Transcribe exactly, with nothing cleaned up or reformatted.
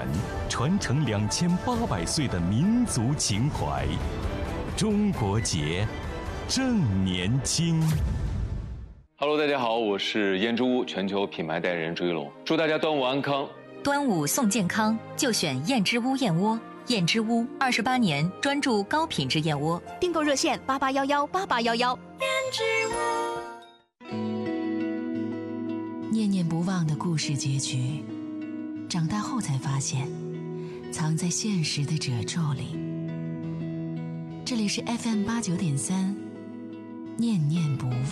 展，传承两千八百岁的民族情怀。中国结，正年轻。 Hello， 大家好，我是燕之屋全球品牌代言人朱一龙，祝大家端午安康。 端午送健康，就选燕之屋燕窝。燕之屋二十八年专注高品质燕窝， 订购热线八八幺幺八八幺幺。 燕之屋。念念不忘的故事结局，长大后才发现，藏在现实的褶皱里。这里是 F M 八九点三，念念不忘。